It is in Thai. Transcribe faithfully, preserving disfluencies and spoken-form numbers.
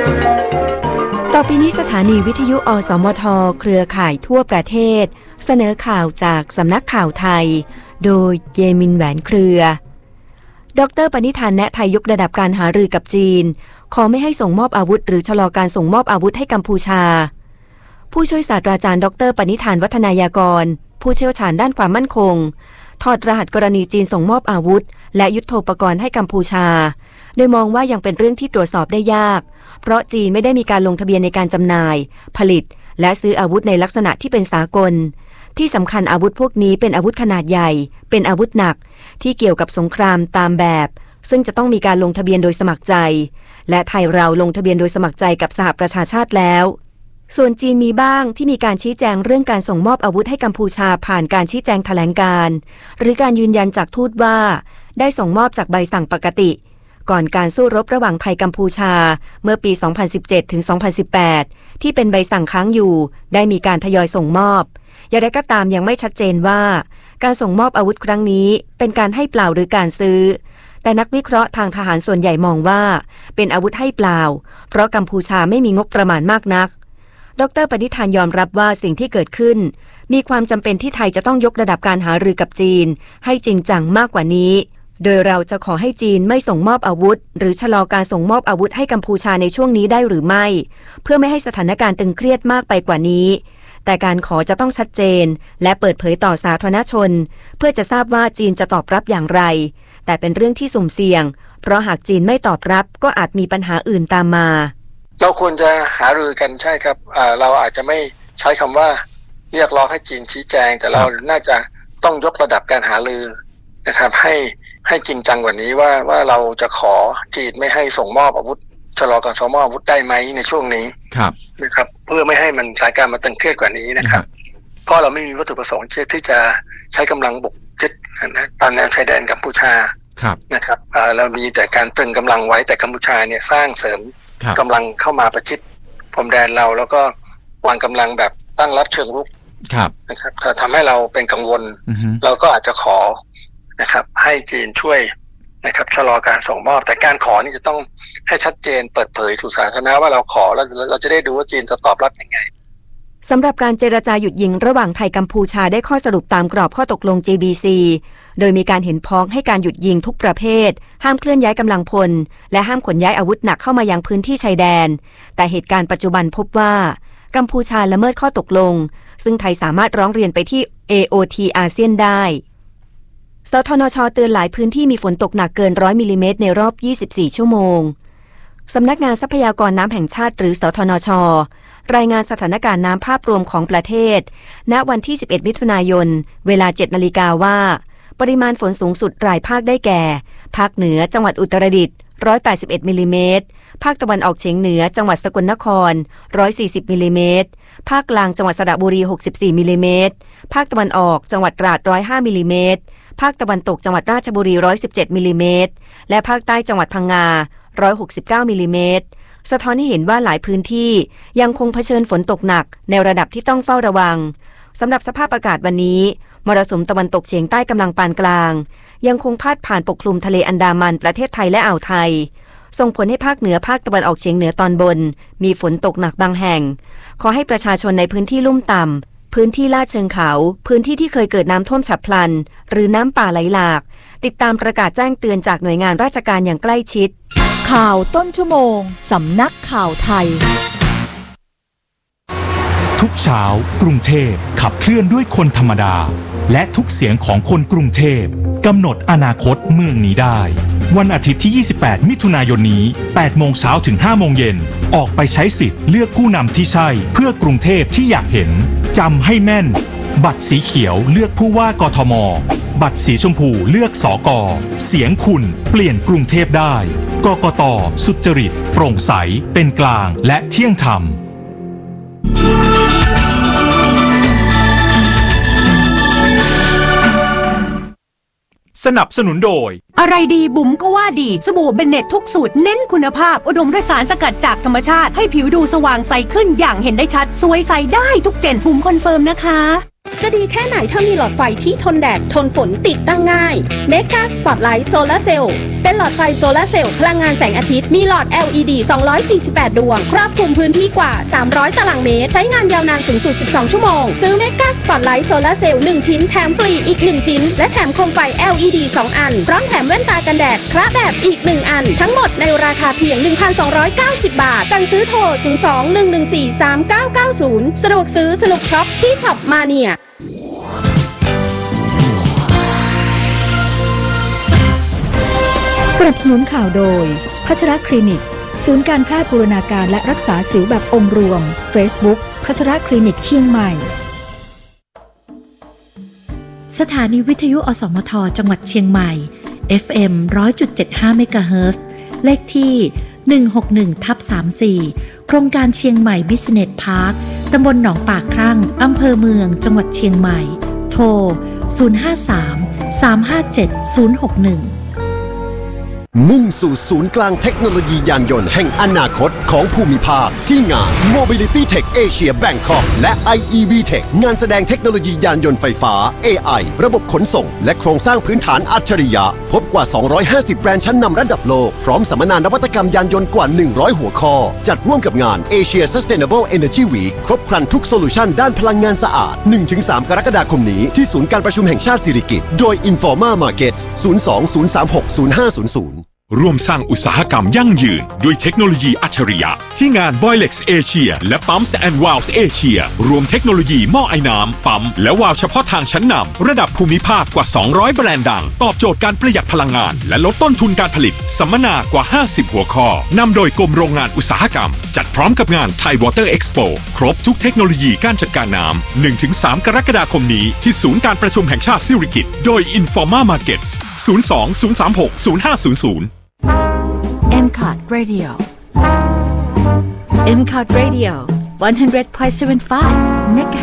ต่อไปนี้สถานีวิทยุอสมทเครือข่ายทั่วประเทศเสนอข่าวจากสำนักข่าวไทยโดยเยมินแหวนเครือดร.ปณิธานแนะไทยยกระดับการหารือกับจีนขอไม่ให้ส่งมอบอาวุธหรือชะลอการส่งมอบอาวุธให้กัมพูชาผู้ช่วยศาสตราจารย์ดร.ปณิธานวัฒนายากรผู้เชี่ยวชาญด้านความมั่นคงถอดรหัสกรณีจีนส่งมอบอาวุธและยุทโธปกรณ์ให้กัมพูชาโดยมองว่ายังเป็นเรื่องที่ตรวจสอบได้ยากเพราะจีนไม่ได้มีการลงทะเบียนในการจำหน่ายผลิตและซื้ออาวุธในลักษณะที่เป็นสากลที่สำคัญอาวุธพวกนี้เป็นอาวุธขนาดใหญ่เป็นอาวุธหนักที่เกี่ยวกับสงครามตามแบบซึ่งจะต้องมีการลงทะเบียนโดยสมัครใจและไทยเราลงทะเบียนโดยสมัครใจกับสหประชาชาติแล้วส่วนจีนมีบ้างที่มีการชี้แจงเรื่องการส่งมอบอาวุธให้กัมพูชาผ่านการชี้แจงแถลงการณ์หรือการยืนยันจากทูตว่าได้ส่งมอบจากใบสั่งปกติก่อนการสู้รบระหว่างไทยกัมพูชาเมื่อปี สองพันสิบเจ็ด ถึง สองพันสิบแปด ที่เป็นใบสั่งค้างอยู่ได้มีการทยอยส่งมอบอย่างไรก็ตามยังไม่ชัดเจนว่าการส่งมอบอาวุธครั้งนี้เป็นการให้เปล่าหรือการซื้อแต่นักวิเคราะห์ทางทหารส่วนใหญ่มองว่าเป็นอาวุธให้เปล่าเพราะกัมพูชาไม่มีงบประมาณมากนักดร.ปณิธานยอมรับว่าสิ่งที่เกิดขึ้นมีความจำเป็นที่ไทยจะต้องยกระดับการหารือกับจีนให้จริงจังมากกว่านี้โดยเราจะขอให้จีนไม่ส่งมอบอาวุธหรือชะลอการส่งมอบอาวุธให้กัมพูชาในช่วงนี้ได้หรือไม่เพื่อไม่ให้สถานการณ์ตึงเครียดมากไปกว่านี้แต่การขอจะต้องชัดเจนและเปิดเผยต่อสาธารณชนเพื่อจะทราบว่าจีนจะตอบรับอย่างไรแต่เป็นเรื่องที่สุ่มเสี่ยงเพราะหากจีนไม่ตอบรับก็อาจมีปัญหาอื่นตามมาเราควรจะหารือกันใช่ครับเราอาจจะไม่ใช้คำว่าเรียกร้องให้จีนชี้แจงแต่เราน่าจะต้องยกระดับการหารือนะครับให้ให้จริงจังกว่านี้ว่าว่าเราจะขอจีนไม่ให้ส่งมอบอาวุธชะลอการส่งมอบอาวุธได้ไหมในช่วงนี้นะครับเพื่อไม่ให้มันสถานการณ์มันตึงเครียดกว่านี้นะครับเพราะเราไม่มีวัตถุประสงค์ที่จะใช้กำลังบุกยึดนะตามแนวชายแดนกัมพูชานะครับเรามีแต่การตรึงกำลังไว้แต่กัมพูชาเนี่ยสร้างเสริมกำลังเข้ามาประชิดพรมแดนเราแล้วก็วางกำลังแบบตั้งรับเชิงรุกนะครับถ้าทำให้เราเป็นกังวลเราก็อาจจะขอนะครับให้จีนช่วยนะครับชะลอการส่งมอบแต่การขอนี่จะต้องให้ชัดเจนเปิดเผยสู่สาธารณะว่าเราขอแล้วเราจะได้ดูว่าจีนจะตอบรับยังไงสำหรับการเจรจาหยุดยิงระหว่างไทยกัมพูชาได้ข้อสรุปตามกรอบข้อตกลง จี บี ซี โดยมีการเห็นพ้องให้การหยุดยิงทุกประเภทห้ามเคลื่อนย้ายกำลังพลและห้ามขนย้ายอาวุธหนักเข้ามายังพื้นที่ชายแดนแต่เหตุการณ์ปัจจุบันพบว่ากัมพูชาละเมิดข้อตกลงซึ่งไทยสามารถร้องเรียนไปที่ เอ โอ ที อาเซียนได้สทนช.เตือนหลายพื้นที่มีฝนตกหนักเกินร้อยมิลลิเมตรในรอบยี่สิบสี่ชั่วโมงสำนักงานทรัพยากรน้ำแห่งชาติหรือสทนช.รายงานสถานการณ์น้ำภาพรวมของประเทศณวันที่สิบเอ็ดมิถุนายนเวลา เจ็ดนาฬิกาว่าปริมาณฝนสูงสุดรายภาคได้แก่ภาคเหนือจังหวัดอุตรดิตถ์หนึ่งร้อยแปดสิบเอ็ดมิลลิเมตรภาคตะวันออกเฉียงเหนือจังหวัดสกลนครหนึ่งร้อยสี่สิบมิลลิเมตรภาคกลางจังหวัดสระบุรีหกสิบสี่มิลลิเมตรภาคตะวันออกจังหวัดตราดหนึ่งร้อยห้ามิลลิเมตรภาคตะวันตกจังหวัดราชบุรีหนึ่งร้อยสิบเจ็ดมิลลิเมตรและภาคใต้จังหวัดพังงาหนึ่งร้อยหกสิบเก้ามิลลิเมตรสะท้อนให้เห็นว่าหลายพื้นที่ยังคงเผชิญฝนตกหนักในระดับที่ต้องเฝ้าระวังสำหรับสภาพอากาศวันนี้มรสุมตะวันตกเฉียงใต้กำลังปานกลางยังคงพาดผ่านปกคลุมทะเลอันดามันประเทศไทยและอ่าวไทยส่งผลให้ภาคเหนือภาคตะวันออกเฉียงเหนือตอนบนมีฝนตกหนักบางแห่งขอให้ประชาชนในพื้นที่ลุ่มต่ำพื้นที่ลาดเชิงเขาพื้นที่ที่เคยเกิดน้ำท่วมฉับพลันหรือน้ำป่าไหลหลากติดตามประกาศแจ้งเตือนจากหน่วยงานราชการอย่างใกล้ชิดข่าวต้นชั่วโมงสำนักข่าวไทยทุกเช้ากรุงเทพขับเคลื่อนด้วยคนธรรมดาและทุกเสียงของคนกรุงเทพกำหนดอนาคตเมืองนี้ได้วันอาทิตย์ที่ยี่สิบแปดมิถุนายนนี้แปดโมงเช้าถึงห้าโมงเย็นออกไปใช้สิทธิ์เลือกผู้นำที่ใช่เพื่อกรุงเทพที่อยากเห็นจำให้แม่นบัตรสีเขียวเลือกผู้ว่ากทมบัตรสีชมพูเลือกสก.เสียงคุณเปลี่ยนกรุงเทพได้กกต.สุจริตโปร่งใสเป็นกลางและเที่ยงธรรมสนับสนุนโดยอะไรดีบุ๋มก็ว่าดีสบู่เบนเน็ตทุกสูตรเน้นคุณภาพอุดมด้วยสารสกัดจากธรรมชาติให้ผิวดูสว่างใสขึ้นอย่างเห็นได้ชัดสวยใสได้ทุกเจนบุ๋มคอนเฟิร์มนะคะจะดีแค่ไหนถ้ามีหลอดไฟที่ทนแดดทนฝนติดตั้งง่าย Mega Spotlight Solar Cell เป็นหลอดไฟโซลาร์เซลล์พลังงานแสงอาทิตย์มีหลอด แอล อี ดี สองร้อยสี่สิบแปด ดวงครอบคลุมพื้นที่กว่าสามร้อยตารางเมตรใช้งานยาวนานสูงสุดสิบสองชั่วโมงซื้อ Mega Spotlight Solar Cell หนึ่งชิ้นแถมฟรีอีกหนึ่งชิ้นและแถมโคมไฟ แอล อี ดี สองอันพร้อมแถมแว่นตากันแดดคระแบบอีกหนึ่งอันทั้งหมดในราคาเพียง หนึ่งพันสองร้อยเก้าสิบ บาทสั่งซื้อโทรศูนย์ สอง หนึ่ง หนึ่ง สี่ สาม เก้า เก้า ศูนย์สะดวกซื้อสนุกช็อปที่ช็อปมาเนียสนับสนุนข่าวโดยพัชรคลินิกศูนย์การแพทย์บูรณาการและรักษาสิวแบบองค์รวม Facebook พัชรคลินิกเชียงใหม่สถานีวิทยุอสมทจังหวัดเชียงใหม่ เอฟ เอ็ม หนึ่งร้อยจุดเจ็ดห้า เมกะเฮิรตซ์เลขที่ หนึ่งหกหนึ่ง ทับ สามสี่ โครงการเชียงใหม่บิสเนสพาร์คตำบลหนองปากครั่งอำเภอเมืองจังหวัดเชียงใหม่โทรศูนย์ ห้า สาม สาม ห้า เจ็ด ศูนย์ หก หนึ่งมุ่งสู่ศูนย์กลางเทคโนโลยียานยนต์แห่งอนาคตของภูมิภาคที่งาน Mobility Tech Asia Bangkok และ ไอ อี บี Tech งานแสดงเทคโนโลยียานยนต์ไฟฟ้า เอ ไอ ระบบขนส่งและโครงสร้างพื้นฐานอัจฉริยะพบกว่า สองร้อยห้าสิบ แบรนด์ชั้นนำระดับโลกพร้อมสัมมนานวัตกรรมยานยนต์กว่า หนึ่งร้อย หัวข้อจัดร่วมกับงาน Asia Sustainable Energy Week ครบครันทุกโซลูชันด้านพลังงานสะอาด หนึ่งถึงสาม กรกฎาคมนี้ที่ศูนย์การประชุมแห่งชาติสิริกิติ์โดย Informa Markets ศูนย์ สอง ศูนย์ สาม หก ศูนย์ ห้า ศูนย์ ศูนย์ร่วมสร้างอุตสาหกรรมยั่งยืนด้วยเทคโนโลยีอัจฉริยะที่งาน Boilex Asia และ Pumps and Valves Asia รวมเทคโนโลยีหม้อไอน้ำปั๊มและวาล์วเฉพาะทางชั้นนำระดับภูมิภาคกว่าสองร้อยแบรนด์ดังตอบโจทย์การประหยัดพลังงานและลดต้นทุนการผลิตสัมมนากว่าห้าสิบหัวข้อนำโดยกรมโรงงานอุตสาหกรรมจัดพร้อมกับงาน Thai Water Expo ครบทุกเทคโนโลยีการจัดการน้ำ หนึ่งถึงสาม กรกฎาคมนี้ที่ศูนย์การประชุมแห่งชาติสิริกิติ์โดย Informa Markets ศูนย์ สอง ศูนย์ สาม หก ศูนย์ ห้า ศูนย์ ศูนย์เอ็ม ซี โอ ที Radio เอ็ม ซี โอ ที Radio หนึ่งร้อยจุดเจ็ดห้า เมกะ